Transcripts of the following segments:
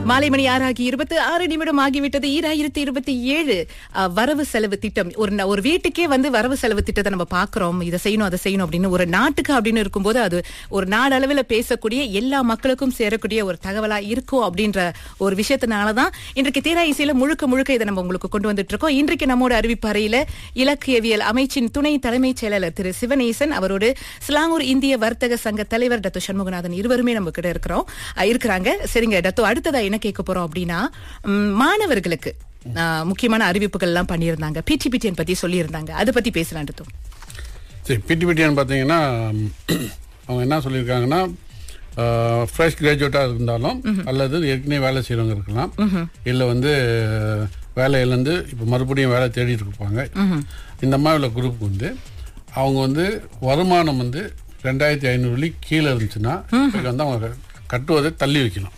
மாலை மணி 6:26 ஆகிவிட்டது. 2027 வரவு செலவு திட்டம். ஒரு வீட்டுக்கே வரவு செலவு திட்டத்தை நம்ம பாக்குறோம். இதை செய்யணும் அதை செய்யணும் அப்படின்னு. ஒரு நாட்டுக்கு அப்படின்னு இருக்கும்போது அது ஒரு நாடளவில் பேசக்கூடிய எல்லா மக்களுக்கும் சேரக்கூடிய ஒரு தகவலா இருக்கும் அப்படின்ற ஒரு விஷயத்தினாலதான் இன்றைக்கு தீரா இசையில முழுக்க இதை நம்ம உங்களுக்கு கொண்டு வந்துட்டு இருக்கோம். இன்றைக்கு நம்மோட அறிவிப்பறையில இலக்கியவியல் அமைச்சின் துணை தலைமைச் செயலாளர் திரு சிவனேசன், அவரோடு சிலாங்கூர் இந்திய வர்த்தக சங்க தலைவர் டத்து சண்முகநாதன் இருவருமே நம்ம கிட்ட இருக்கிறாங்க. சரிங்க டத்து, அடுத்ததா என்ன கேட்க போறோம் அப்படின்னா, மாணவர்களுக்கு முக்கியமான அறிவிப்புகள் எல்லாம் பண்ணியிருந்தாங்க. பிடிபிடிஎன் பத்தி சொல்லியிருந்தாங்க. அதை பத்தி பேசலாம் டத்து. சரி, பிடிபிடிஎன் பார்த்தீங்கன்னா அவங்க என்ன சொல்லியிருக்காங்கன்னா, ஃப்ரெஷ் கிராஜுவேட்டாக இருந்தாலும் அல்லது ஏற்கனவே வேலை செய்கிறவங்க இருக்கலாம், இல்லை வேலையிலேருந்து இப்போ மறுபடியும் வேலை தேடிட்டு இருப்பாங்க. இந்த மாதிரி உள்ள குரூப்புக்கு அவங்க வருமானம் 2500 கீழே இருந்துச்சுன்னா அவங்க கட்டுவதை தள்ளி வைக்கலாம்.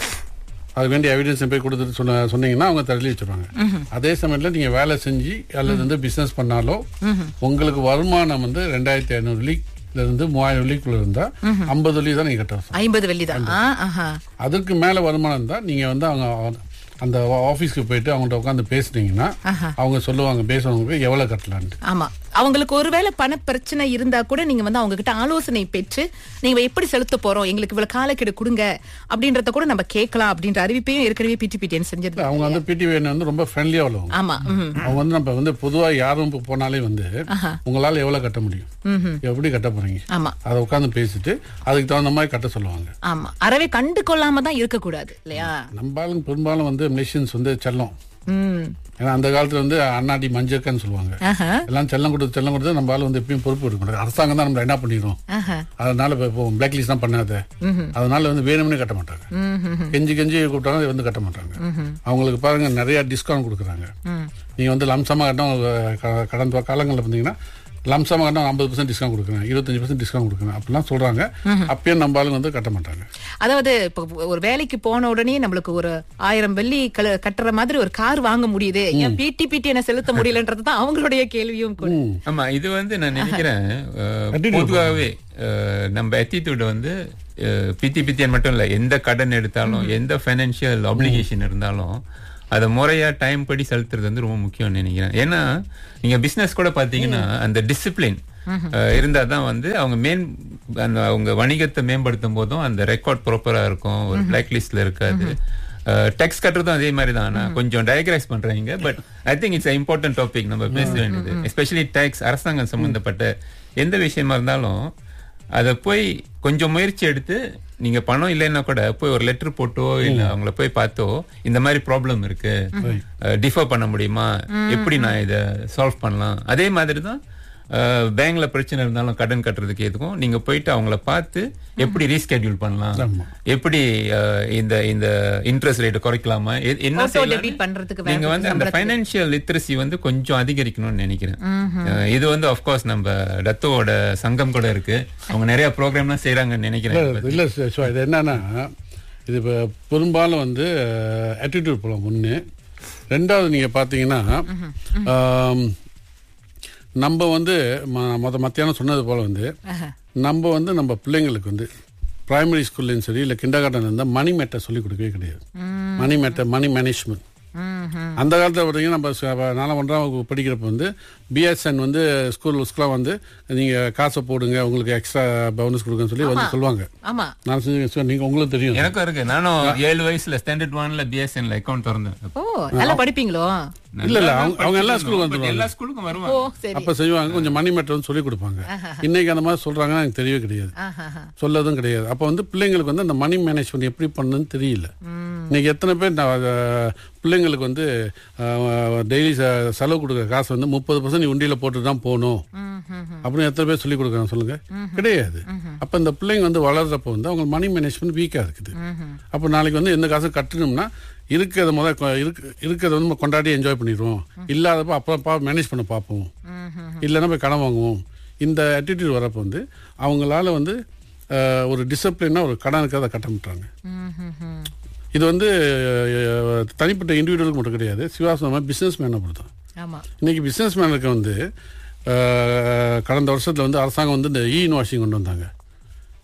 அது வேண்டிய எவிடன்ஸ் போய் கொடுத்துட்டு சொன்னீங்கன்னா அவங்க தள்ளி வச்சிருவாங்க. அதே சமயத்தில் நீங்கள் வேலை செஞ்சு அல்லது பிஸ்னஸ் பண்ணாலும் உங்களுக்கு வருமானம் 2500 இருந்து 3000 வெள்ளிக்குள்ள இருந்தா 50 வெள்ளி தான் நீங்க கட்டணும். 50 வெள்ளி தான். அதுக்கு மேல வருமானம் தான் நீங்க அவங்க அந்த ஆபீஸ்க்கு போயிட்டு அவங்கள்ட்ட உட்காந்து பேசுனீங்கன்னா அவங்க சொல்லுவாங்க பேசுறவங்களுக்கு எவ்வளவு கட்டலான்னு. ஆமா, அவங்களுக்கு ஒருவேளை பண பிரச்சனை இருந்தா கூட நீங்க அவங்க கிட்ட ஆலோசனை பெற்று நீங்க எப்படி செலுத்த போறோம், எங்களுக்கு இவ்வளவு காலக்கெடு கொடுங்க அப்படின்றத கூட நம்ம கேட்கலாம் அப்படின்ற அறிவிப்பையும் ஏற்கனவே பிடிபிடிஎன் செஞ்சது. அவங்க பிடிபிடிஎன் ரொம்ப ஃப்ரெண்ட்லியா உள்ளவங்க. ஆமா, அவங்க நம்ம பொதுவா யாரும் போனாலே உங்களால எவ்வளவு கட்ட முடியும், எப்படி கட்ட போறீங்க, அதை உட்காந்து பேசிட்டு அதுக்கு தகுந்த மாதிரி கட்ட சொல்லுவாங்க. ஆமா, அறவே கண்டு கொள்ளாம தான் இருக்கக்கூடாது இல்லையா? நம்மளும் பெரும்பாலும் மிஷின்ஸ் செல்லம். ஏன்னா அந்த காலத்துல அண்ணாடி மஞ்சக்கன்னு சொல்லுவாங்க. எல்லாம் செல்லம் கொடுத்து நம்மளால எப்பயும் பொறுப்பு எடுக்க முடியாது. அரசாங்கம் தான் நம்ம என்ன பண்ணிடும், அதனால இப்போ பிளாக் லிஸ்ட் தான் பண்ணாத, அதனால வேணும்னே கட்ட மாட்டாங்க. கெஞ்சி கூப்பிட்டாங்க கட்ட மாட்டாங்க. அவங்களுக்கு பாருங்க நிறைய டிஸ்கவுண்ட் கொடுக்குறாங்க. நீங்க லம்சமா கட்டணும். கடந்த காலங்களில் பார்த்தீங்கன்னா லம்சமா கட்டணும் 50% டிஸ்கவுண்ட் கொடுக்குறாங்க, 25% டிஸ்கவுண்ட் கொடுக்குறாங்க அப்படிலாம் சொல்றாங்க. அப்பயும் நம்மளும் கட்ட மாட்டாங்க. அதாவது இப்போ ஒரு வேலைக்கு போன உடனே நம்மளுக்கு ஒரு 1000 வெள்ளி கட்டுற மாதிரி ஒரு கார் வாங்க முடியுது, ஏன் பிடிபிடிஎன் செலுத்த முடியலன்றதுதான் அவங்களுடைய கேள்வியும் கூட. ஆமா, இது நான் நினைக்கிறேன் பொதுவாகவே நம்ம attitude பிடிபிடிஎன் மட்டும் இல்ல, எந்த கடன் எடுத்தாலும் எந்த பைனான்சியல் ஆப்ளிகேஷன் இருந்தாலும் அதை முறையா டைம் படி செலுத்துறது ரொம்ப முக்கியம்னு நினைக்கிறேன். ஏன்னா நீங்க பிசினஸ் கூட பாத்தீங்கன்னா அந்த டிசிப்ளின் இருந்தா தான் அவங்க வணிகத்தை மேம்படுத்தும் போதும் அந்த ரெக்கார்ட் ப்ராப்பரா இருக்கும், ஒரு பிளாக் லிஸ்ட்ல இருக்காது. டேக்ஸ் கட்டுறதும் அதே மாதிரி தான். நான் கொஞ்சம் டயக்ரைஸ் பண்றேங்க, but I think it's important topic நம்ம பேச வேண்டியது. எஸ்பெஷலி டேக்ஸ், அரசாங்கம் சம்பந்தப்பட்ட எந்த விஷயமா இருந்தாலும் அதை போய் கொஞ்சம் முயற்சி எடுத்து நீங்க பணம் இல்லைன்னா கூட போய் ஒரு லெட்டர் போட்டோ இல்ல அவங்கள போய் பார்த்தோ இந்த மாதிரி ப்ராப்ளம் இருக்கு, டிஃபர் பண்ண முடியுமா, எப்படி நான் இதை சால்வ் பண்ணலாம். அதே மாதிரி தான் பேங்க்ல பிரச்சனை இருந்தாலும் கடன் கட்டுறதுக்கு எதுக்கும் நீங்க போயிட்டு அவங்கள பார்த்து எப்படி ரீஸ்கெட்யூல் பண்ணலாம், எப்படி இந்த இன்ட்ரெஸ்ட் ரேட் குறைக்கலாமா, என்ன செய்யலாம். நீங்க அந்த பைனான்சியல் லிட்ரஸி கொஞ்சம் அதிகரிக்கணும்னு நினைக்கிறேன். இது ஆஃப் கோர்ஸ் நம்ம டத்தோட சங்கம் கூட இருக்கு, அவங்க நிறைய ப்ரோக்ராம்லாம் செய்யறாங்கன்னு நினைக்கிறேன். இல்ல இது என்னன்னா, இது பெரும்பாலும் ஆட்டிடியூட் போல ஒண்ணு. ரெண்டாவது நீங்க பாத்தீங்கன்னா நம்ம மத்தியானம் சொன்னது போல நம்ம நம்ம பிள்ளைங்களுக்கு பிரைமரி ஸ்கூல்லையும் சரி இல்லை கிண்டர் கார்டன் இருந்தால் மணி மேட்டர் சொல்லிக் கொடுக்கவே கிடையாது. மணி மேட்டர், மணி மேனேஜ்மெண்ட். அந்த காலத்தில் பார்த்தீங்கன்னா நம்ம 4 வகுப்பு படிக்கிறப்ப பிஎஸ்என் ஸ்கூலாக நீங்கள் காசை போடுங்க, உங்களுக்கு எக்ஸ்ட்ரா போனஸ் கொடுங்கன்னு சொல்லி சொல்லுவாங்க. நான் செஞ்சு நீங்கள் உங்களுக்கு தெரியும், எனக்கும் இருக்கு. நானும் 7 வயசுல ஸ்டாண்டர்ட் 1ல பிஎஸ்என்ல அக்கௌண்ட் திறந்தேன். படிப்பீங்களோ? இல்ல அவங்க எல்லா ஸ்கூலுக்கும் வருவாங்க. அப்ப செய்வாங்க, கொஞ்சம் மணி மேட்டர் சொல்லி கொடுப்பாங்க. இன்னைக்கு அந்த மாதிரி சொல்றாங்கன்னா எனக்கு தெரியவே கிடையாது, சொல்லதும் கிடையாது. அப்ப பிள்ளைங்களுக்கு அந்த மணி மேனேஜ்மெண்ட் எப்படி பண்ணுன்னு தெரியல. இன்னைக்கு எத்தனை பேர் பிள்ளைங்களுக்கு டெய்லி செலவு கொடுக்குற காசு 30% நீ உண்டியில போட்டு தான் போகணும் அப்படின்னு எத்தனை பேர் சொல்லி கொடுக்குறாங்க சொல்லுங்க? கிடையாது. அப்ப இந்த பிள்ளைங்க வளர்றப்ப அவங்க மணி மேனேஜ்மெண்ட் வீக்கா இருக்குது. அப்ப நாளைக்கு எந்த காசு கட்டணும்னா இருக்கிறத கொண்டாடி என்ஜாய் பண்ணிடுவோம், இல்லாதப்ப அப்புறம் மேனேஜ் பண்ண பார்ப்போம், இல்லைன்னா போய் கடன் வாங்குவோம். இந்த ஆட்டிடியூட் வரப்போ அவங்களால ஒரு டிசிப்ளினா ஒரு கடன் இருக்கிறத கட்ட மாட்டாங்க. இது தனிப்பட்ட இண்டிவிஜுவலுக்கு மட்டும் கிடையாது, சிவாசனமா பிசினஸ் மேனை பொறுத்தான். இன்னைக்கு பிசினஸ் மேனுக்கு கடந்த வருஷத்துல அரசாங்கம் இந்த இன்வாய்சிங் கொண்டு வந்தாங்க.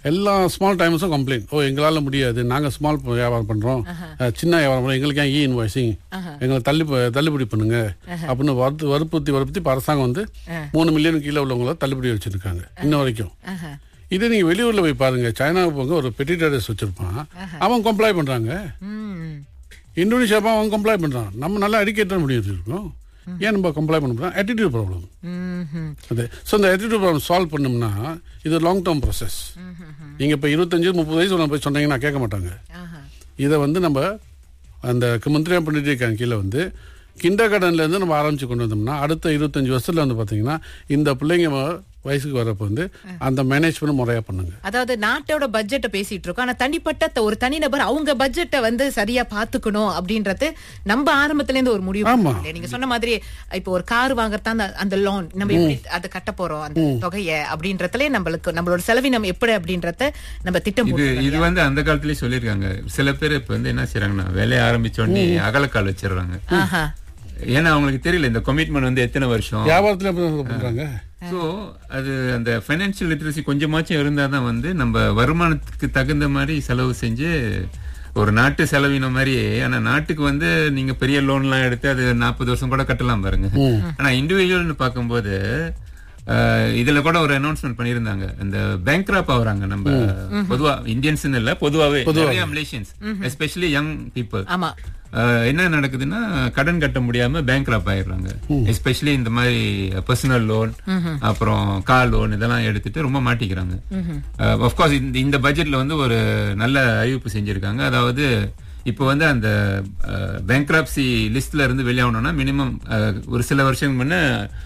எல்லா ஸ்மால் டைம்ஸும் கம்ப்ளைண்ட். எங்களால முடியாது, நாங்க ஸ்மால் வியாபாரம் பண்றோம், சின்ன வியாபாரம் பண்றோம், எங்களுக்கு ஏன் இன்வாய்சிங், எங்களை தள்ளுபடி பண்ணுங்க அப்படின்னு வற்புறுத்தி அரசாங்கம் வந்து 3 மில்லியன் கீழே உள்ளவங்கள தள்ளுபடி வச்சிருக்காங்க இன்ன வரைக்கும். இதே நீங்க வெளியூர்ல போய் பாருங்க, சைனாவுக்கு போங்க, ஒரு பெட்டி ட்ரேடர்ஸ் வச்சிருப்பான், அவன் கம்ப்ளை பண்றாங்க. இந்தோனேஷியா அவன் கம்ப்ளை பண்றான். நம்ம நல்லா எடிக்கேட் முடியும் இருக்கோம், ஏன் நம்ம கம்ப்ளை பண்ண ஆட்டிடியூட் ப்ராப்ளம். ஸோ இந்த ஆட்டிடியூட் ப்ராப்ளம் சால்வ் பண்ணோம்னா இது லாங் டேர்ம் ப்ராசஸ். நீங்க இப்போ 25-30 வயசு போய் சொன்னீங்கன்னா கேட்க மாட்டாங்க. இதை வந்து நம்ம அந்த மந்திரியா பண்ணிட்டு இருக்காங்க கீழே வந்து கிண்டர் கார்டன்ல இருந்து நம்ம ஆரம்பிச்சு கொண்டு வந்தோம்னா அடுத்த 25 வருஷத்துல வந்து பாத்தீங்கன்னா இந்த பிள்ளைங்க வயசுக்கு வரப்ப வந்து அந்த மேனேஜ்மெண்ட் முறையா பண்ணுங்க. அதாவது நாட்டோட பட்ஜெட்டை பேசிட்டு இருக்கோம், ஆனா தனிப்பட்ட ஒரு தனிநபர் அவங்க பட்ஜெட்டை வந்து சரியா பாத்துக்கணும் அப்படின்றது நம்ம ஆரம்பத்துல இருந்து ஒரு முடிவு. நீங்க சொன்ன மாதிரி இப்போ ஒரு கார் வாங்குறதா அந்த லோன் நம்ம எப்படி அதை கட்ட போறோம், அந்த தொகையை அப்படின்றதுல நம்மளோட செலவினம் எப்படி அப்படின்றத நம்ம திட்டம். இது வந்து அந்த காலத்திலேயே சொல்லிருக்காங்க. சில பேர் இப்ப வந்து என்ன செய்யறாங்கன்னா வேலையை ஆரம்பிச்ச உடனே அகலக்கால் வச்சிடறாங்க. ஏன்னா அவங்களுக்கு தெரியல இந்த கமிட்மெண்ட் வந்து எத்தனை வருஷம் வியாபாரத்துல பண்றாங்க. சோ அது அந்த பைனான்சியல் லிட்டரசி கொஞ்சமாச்சும் இருந்தாதான் வந்து நம்ம வருமானத்துக்கு தகுந்த மாதிரி செலவு செஞ்சு ஒரு நாட்டு செலவினம் மாதிரி. ஆனா நாட்டுக்கு வந்து நீங்க பெரிய லோன் எல்லாம் எடுத்து அது 40 வருஷம் கூட கட்டலாம் பாருங்க. ஆனா இண்டிவிஜுவல்னு பார்க்கும்போது இதுல கூட ஒரு அனௌன்ஸ்மெண்ட் பண்ணிருந்தாங்க, இந்த பேங்க்ராப் ஆகுறாங்க நம்ம பொதுவா இந்தியன்ஸ் இல்ல, பொதுவாவே மலேசியன்ஸ் எஸ்பெஷலி யங் பீப்புள். என்ன நடக்குதுன்னா கடன் கட்ட முடியாம பேங்க்ராப் ஆயிடுறாங்க. எஸ்பெஷலி இந்த மாதிரி பர்சனல் லோன் அப்புறம் கார் லோன் இதெல்லாம் எடுத்துட்டு ரொம்ப மாட்டிக்கிறாங்க. ஆஃப்கோர்ஸ் இந்த பட்ஜெட்ல வந்து ஒரு நல்ல அறிவிப்பு செஞ்சிருக்காங்க. அதாவது இப்போ வந்து அந்த பேங்க்ராப்சி லிஸ்ட்ல இருந்து வெளியாகணும்னா மினிமம் ஒரு சில வருஷம் முன்ன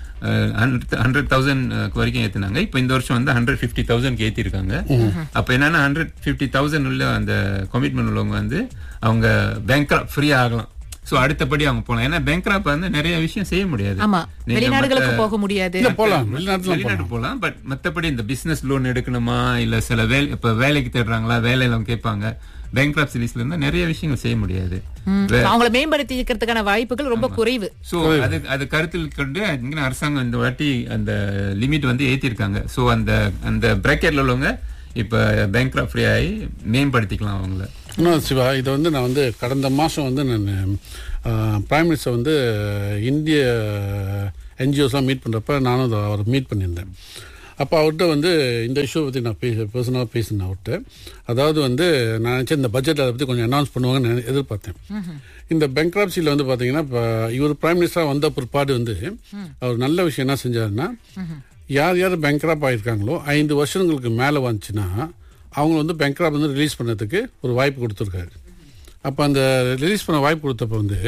100,000 வரைக்கும் ஏத்துனாங்க. இப்ப இந்த வருஷம் வந்து 150,000 ஏத்திருக்காங்க. அப்ப என்னன்னா 150,000 உள்ள அந்த கமிட்மெண்ட் உள்ளவங்க வந்து அவங்க பேங்க்ராப் ஃப்ரீ ஆகலாம். சோ அடுத்தபடி அவங்க போலாம். ஏன்னா பேங்க்ராப் வந்து நிறைய விஷயம் செய்ய முடியாது, வெளிநாடுகளுக்கு போக முடியாது, வெளிநாடு போலாம். பட் மத்தபடி இந்த பிசினஸ் லோன் எடுக்கணுமா இல்ல சில இப்ப வேலைக்கு தேடுறாங்களா, வேலையில கேட்பாங்க, பேங்க்ராப்சி லிஸ்ட்ல இருந்தா நிறைய விஷயங்கள் செய்ய முடியாது. அவங்களை மேம்படுத்தி இருக்கிறதுக்கான வாய்ப்புகள் ரொம்ப குறைவு. சோ அது கருத்தில் கொண்டு அரசாங்கம் இந்த வாட்டி அந்த லிமிட் வந்து ஏத்திருக்காங்க. சோ அந்த பிராக்கெட்ல உள்ளவங்க இப்ப பேங்க்ராப் ஃப்ரீ ஆகி மேம்படுத்திக்கலாம் அவங்கள. இன்னும் சிவா, இதை வந்து நான் வந்து கடந்த மாதம் வந்து நான் பிரைம் மினிஸ்டர் வந்து இந்திய என்ஜிஓஸ்லாம் மீட் பண்ணுறப்ப நானும் அவர் மீட் பண்ணியிருந்தேன். அப்போ அவர்கிட்ட வந்து இந்த இஷ்யூ பற்றி நான் பர்சனலாக பேசினேன் அவர்கிட்ட. அதாவது வந்து நான் நினச்சேன் இந்த பட்ஜெட் அதை பற்றி கொஞ்சம் அனௌன்ஸ் பண்ணுவாங்கன்னு எதிர்பார்த்தேன். இந்த பேங்க்ராப்சியில் வந்து பார்த்தீங்கன்னா இப்போ இவர் பிரைம் மினிஸ்டராக வந்த பிற்பாடு வந்து அவர் நல்ல விஷயம் என்ன செஞ்சாருன்னா, யார் யார் பேங்க்ராப் ஆகியிருக்காங்களோ 5 வருஷங்களுக்கு மேலே வந்துச்சுன்னா அவங்க வந்து பேங்க்ராப் வந்து ரிலீஸ் பண்ணதுக்கு ஒரு வாய்ப்பு கொடுத்துருக்காரு. அப்போ அந்த ரிலீஸ் பண்ண வாய்ப்பு கொடுத்தப்போ வந்து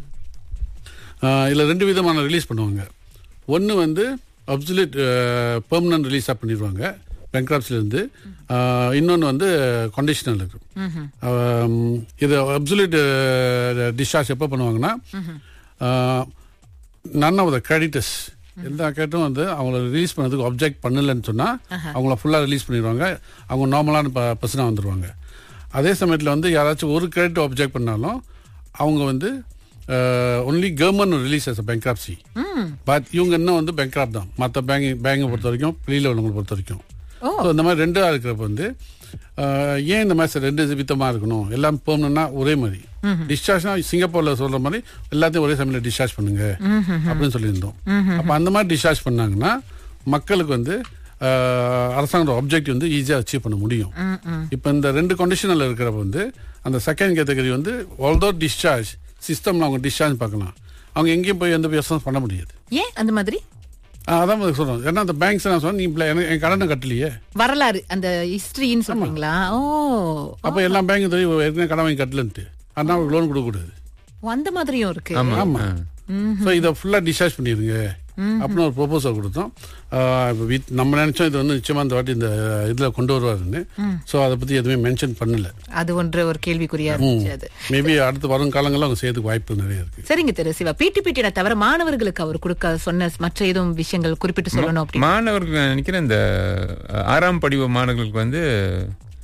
இதில் 2 விதமான ரிலீஸ் பண்ணுவாங்க. ஒன்று வந்து அப்சல்யூட் பெர்மனன்ட் ரிலீஸாக பண்ணிடுவாங்க பேங்க்ராப்சிலேருந்து. இன்னொன்று வந்து கண்டிஷனல் இருக்கும். இது அப்சல்யூட் டிஸ்சார்ஜ் எப்போ பண்ணுவாங்கன்னா, நன் ஆஃப் த கிரெடிட்டர்ஸ் எந்த கேட்டும் வந்து அவங்கள ரிலீஸ் பண்ணதுக்கு அப்ஜெக்ட் பண்ணலன்னு சொன்னா அவங்கள ஃபுல்லா ரிலீஸ் பண்ணிடுவாங்க. அவங்க நார்மலான பர்சனா வந்துடுவாங்க. அதே சமயத்தில் வந்து யாராச்சும் ஒரு கிரெடிட் அப்ஜெக்ட் பண்ணாலும் அவங்க வந்து only government release as bankruptcy. But இவங்க இன்னும் வந்து பேங்க்ராப் தான் மற்ற பேங்கை பொறுத்த வரைக்கும், வெளியில் உள்ளவங்களை பொறுத்த வரைக்கும். இந்த மாதிரி 2 இருக்கிறப்ப வந்து ஏன் இந்த மாதிரி 2 விதமா இருக்கணும், எல்லாம் பெர்மனன்ட்னா ஒரே மாதிரி டிஸ்சார்ஜ்னா சிங்கப்பூர்ல சொல்ற மாதிரி எல்லாத்தையும் ஒரே சமயத்தில் டிஸ்சார்ஜ் பண்ணுங்க அப்படின்னு சொல்லியிருந்தோம். அப்ப அந்த மாதிரி டிஸ்சார்ஜ் பண்ணாங்கன்னா மக்களுக்கு வந்து அரசாங்கோட ஆப்ஜெக்டிவ் வந்து ஈஸியா அச்சீவ் பண்ண முடியும். இப்ப இந்த 2 கண்டிஷன்ல இருக்கிறப்ப வந்து அந்த செகண்ட் கேட்டகரி வந்து ஆல்தோ டிஸ்சார்ஜ் சிஸ்டம்ல அவங்க டிஸ்சார்ஜ் பார்க்கலாம், அவங்க எங்கேயும் போய் எந்த பிசினஸ் பண்ண முடியாது. ஏன் அந்த மாதிரி? அதான் சொல்றோம். ஏன்னா அந்த பேங்க்ஸ் நான் சொன்னேன், நீ என் கடனை கட்டலையே, வரலாறு அந்த ஹிஸ்டரின்னு சொல்றீங்களா? அப்ப எல்லா பேங்க்கும் தெரியும் ஏற்கனவே கடன் வாங்கி கட்டலன்ட்டு, அதனால லோன் கொடுக்க கூடாது. அந்த மாதிரியும் இருக்கு. ஆமா. சோ இதை ஃபுல்லா டிஸ்சார்ஜ் பண்ணிருங்க அப்படின்னு ஒரு ப்ரொபோசல் கொடுத்தோம். நம்ம நினைச்சோம் இது வந்து நிச்சயமா இந்த வாட்டி இந்த இதுல கொண்டு வருவாருன்னு. சோ அதை பத்தி எதுவுமே மென்ஷன் பண்ணல. அது ஒரு கேள்விக்குறியா இருந்துச்சு. மேபி அடுத்த வரும் காலங்கள்ல அவங்க செய்யறதுக்கு வாய்ப்பு நிறைய இருக்கு. சரிங்க திரு சிவா, பிடிபிடி தவிர மாணவர்களுக்கு அவர் கொடுக்க சொன்ன மற்ற எதுவும் விஷயங்கள் குறிப்பிட்டு சொல்லணும் அப்படி? மாணவர்கள் நினைக்கிறேன் இந்த 6ஆம் படிவ மாணவர்களுக்கு வந்து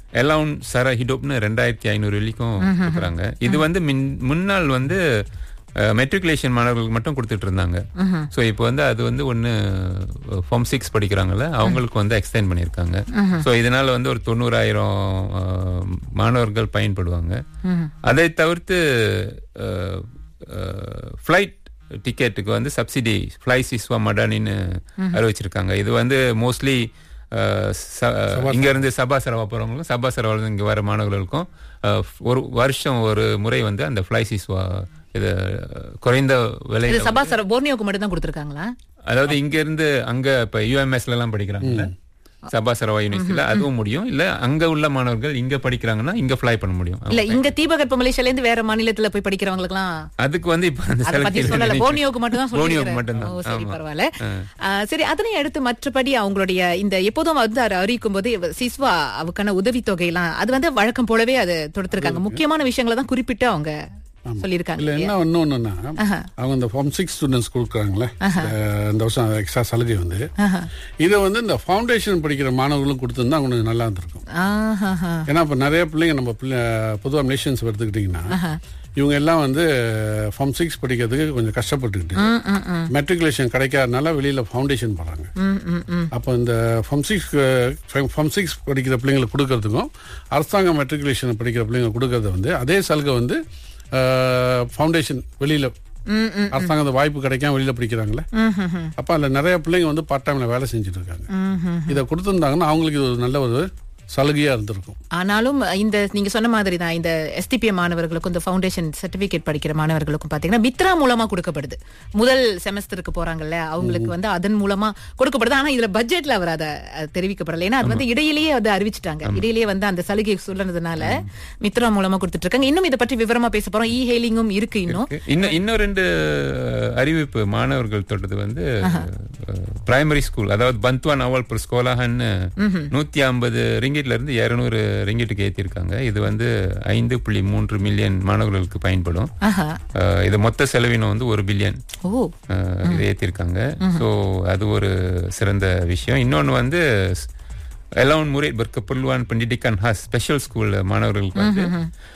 அலவுன்ஸ் சரா ஹிடோப்னு 2500 வரைக்கும் கொடுக்குறாங்க. இது வந்து முன்னாள் வந்து மெட்ரிகுலேஷன் மாணவர்களுக்கு மட்டும் கொடுத்துட்டு இருந்தாங்க. ஸோ இப்போ வந்து அது வந்து ஒன்று ஃபார்ம் 6 படிக்கிறாங்கல்ல அவங்களுக்கு வந்து எக்ஸ்டெண்ட் பண்ணியிருக்காங்க. ஸோ இதனால வந்து ஒரு 90,000 மாணவர்கள் பயன்படுவாங்க. அதை தவிர்த்து ஃப்ளைட் டிக்கெட்டுக்கு வந்து சப்சிடி ஃப்ளை சிஸ்வா மடானின்னு அறிவிச்சிருக்காங்க. இது வந்து மோஸ்ட்லி இங்க இருந்து சபா சரவா போறவங்களுக்கும் சபா சரவால இங்க வர மாணவர்களுக்கும் ஒரு வருஷம் ஒரு முறை வந்து அந்த ஃப்ளை சிஸ்வா இது குறைந்த விலை சபா சரவா போர்னியோக்கு மட்டும் தான் கொடுத்திருக்காங்களா? அதாவது இங்க இருந்து அங்க இப்ப UMSல எல்லாம் படிக்கிறாங்கல்ல சபா சரவா யூனிவர்சிட்டியில அதுவும் முடியும். இல்ல அங்க உள்ள மாணவர்கள் இங்க படிக்கிறாங்கன்னா இங்க ஃப்ளை பண்ண முடியும். இல்ல இங்க தீபகற்ப மலேசியால இருந்து வேற மாநிலத்துல போய் படிக்கிறவங்களுக்கு அதுக்கு வந்து இப்ப போர்னியோக்கு மட்டும் தான் போர்னியோக்கு மட்டும் தான். சரி பரவாயில்ல. சரி அதனை அடுத்து மற்றபடி அவங்களுடைய இந்த எப்போதும் வந்து அறிவிக்கும் போது சிஸ்வா அவக்கான உதவித்தொகை எல்லாம் அது வந்து வழக்கம் போலவே அது தொடுத்திருக்காங்க. முக்கியமான விஷயங்களை தான் குறிப்பிட்டு அவங்க சொல்லிருக்காங்க. இல்ல என்ன ஒண்ணுன்னா அவங்க இந்த ஃபார்ம் 6 ஸ்டூடெண்ட்ஸ் கொடுக்குறாங்களே இந்த வருஷம் எக்ஸ்ட்ரா சலுகை வந்து இதை வந்து இந்த ஃபவுண்டேஷன் படிக்கிற மாணவர்களும் கொடுத்திருந்தா கொஞ்சம் நல்லா இருந்திருக்கும். ஏன்னா இப்ப நிறைய பிள்ளைங்க நம்ம பொதுவாக மலேசியன்ஸ் எடுத்துக்கிட்டீங்கன்னா இவங்க எல்லாம் வந்து ஃபார்ம் 6 படிக்கிறதுக்கு கொஞ்சம் கஷ்டப்பட்டுக்கிட்டு மெட்ரிகுலேஷன் கிடைக்காதனால வெளியில ஃபவுண்டேஷன் போறாங்க. அப்போ இந்த ஃபார்ம் 6 படிக்கிற பிள்ளைங்களுக்கு கொடுக்கறதுக்கும் அரசாங்க மெட்ரிகுலேஷன் படிக்கிற பிள்ளைங்க கொடுக்கறத வந்து அதே சலுகை வந்து ஃபவுண்டேஷன் வெளியில அரசாங்க வாய்ப்பு கிடைக்காம வெளியில படிக்கிறாங்களே அப்ப அதுல நிறைய பிள்ளைங்க வந்து பார்ட் டைம்ல வேலை செஞ்சுட்டு இருக்காங்க. இதை கொடுத்திருந்தாங்கன்னா அவங்களுக்கு இது ஒரு நல்ல ஒரு சலுகையா இருந்திருக்கும். ஆனாலும் இந்த நீங்க சொன்ன மாதிரி தான் இந்த STPM மாணவர்களுக்கும் இந்த ஃபவுண்டேஷன் சர்டிபிகேட் படிக்கிற மாணவர்களுக்கும் பாத்தீங்கன்னா மித்ரா மூலமா கொடுக்கப்படுது. முதல் செமஸ்டருக்கு போறாங்கல்ல அவங்களுக்கு வந்து அதன் மூலமா கொடுக்கப்படுது. ஆனா இதுல பட்ஜெட்ல அவர் அதை தெரிவிக்கப்படல. ஏன்னா அது வந்து இடையிலேயே வந்து அறிவிச்சிட்டாங்க. இடையிலேயே வந்து அந்த சலுகை சொல்றதுனால மித்ரா மூலமா கொடுத்துட்டு இருக்காங்க. இன்னும் இதை பற்றி விவரமா பேச போறோம். ஹெயிலிங்கும் இருக்கு. இன்னும் 2 அறிவிப்பு மாணவர்கள் தொட்டது வந்து பிரைமரி ஸ்கூல் அதாவது பந்த்வான் அவல் ஸ்கோலாஹன் 150 ரிங்கிட்ல இருந்து 200 ரிங்கிட்டுக்கு ஏத்திருக்காங்க. இது வந்து 5.3 மில்லியன் மாணவர்களுக்கு பயன்படும். இது மொத்த செலவினம் வந்து 1 பில்லியன் இது ஏத்திருக்காங்க. ஸோ அது ஒரு சிறந்த விஷயம். இன்னொன்னு வந்து எலவன் முரேட் பர்கப்பல்வான் பண்டிடிகான் ஹாஸ் ஸ்பெஷல் ஸ்கூல் மாணவர்களுக்கு வந்து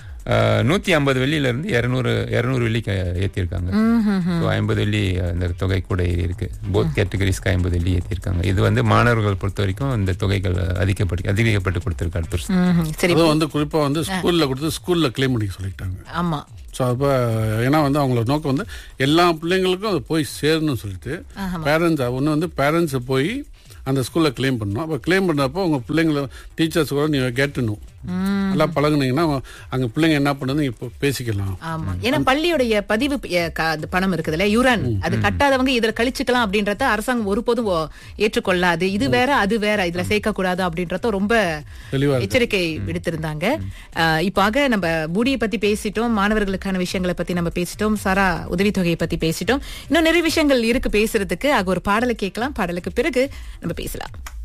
150 வெள்ளியில இருந்து 200 வெள்ளிக்கு ஏத்திருக்காங்க. 50 வெள்ளி அந்த தொகை கூட இருக்கு. போத் கேட்டகரிஸ்க்கு 50 வெள்ளி ஏத்திருக்காங்க. இது வந்து மாணவர்கள் பொறுத்த வரைக்கும் இந்த தொகைகள் அதிகப்பட்டு கொடுத்திருக்காரு. வந்து குறிப்பா வந்து ஸ்கூல்ல கொடுத்து ஸ்கூல்ல கிளைம் பண்ணி சொல்லிட்டாங்க. ஆமா. ஸோ அப்போ ஏன்னா வந்து அவங்களோட நோக்கம் வந்து எல்லா பிள்ளைங்களுக்கும் அது போய் சேரணும்னு சொல்லிட்டு பேரண்ட்ஸ் ஒன்று வந்து பேரண்ட்ஸ் போய் அந்த ஸ்கூல்ல கிளைம் பண்ணணும். அப்போ கிளைம் பண்ணப்போ உங்க பிள்ளைங்களை டீச்சர்ஸ் கூட நீங்க கேட்டணும். நல்லா பழகுனீங்கன்னா அங்க பிள்ளைங்க என்ன பண்ணுறது இப்போ பேசிக்கலாம். ஆமா. ஏன்னா பள்ளியுடைய பதிவு பணம் இருக்குதுல்ல யூரான் அது கட்டாதவங்க இதுல கழிச்சுக்கலாம் அப்படின்றத அரசாங்கம் ஒருபோதும் ஏற்றுக்கொள்ளாது. இது வேற அது வேற இதுல சேர்க்க கூடாது அப்படின்றத ரொம்ப எச்சரிக்கை விடுத்திருந்தாங்க. இப்போ நம்ம பூடியை பத்தி பேசிட்டோம், மாணவர்களுக்கான விஷயங்களை பத்தி நம்ம பேசிட்டோம், சாரா உதவித்தொகையை பத்தி பேசிட்டோம். இன்னும் நிறைய விஷயங்கள் இருக்கு பேசுறதுக்கு. ஒரு பாடலை கேட்கலாம். பாடலுக்கு பிறகு நம்ம பேசலாம்.